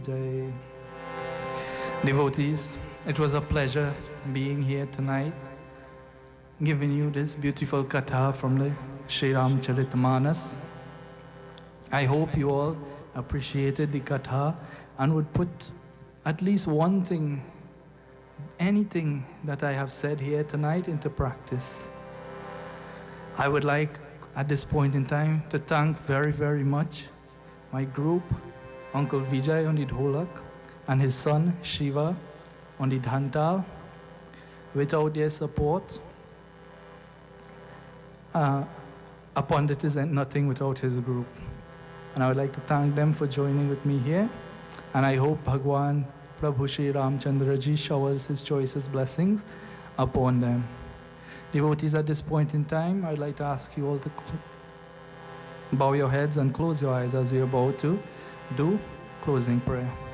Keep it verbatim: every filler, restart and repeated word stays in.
Jai. Devotees, it was a pleasure being here tonight, giving you this beautiful katha from the Sri Ramcharitmanas. I hope you all appreciated the katha and would put at least one thing, anything that I have said here tonight into practice. I would like at this point in time to thank very, very much my group, Uncle Vijay on the dholak, and his son Shiva on the dhantal. Without their support, uh, a pandit is nothing without his group. And I would like to thank them for joining with me here. And I hope Bhagwan Prabhu Shri Ramchandra Ji showers his choicest blessings upon them. Devotees, at this point in time, I'd like to ask you all to bow your heads and close your eyes as we are about to do closing prayer.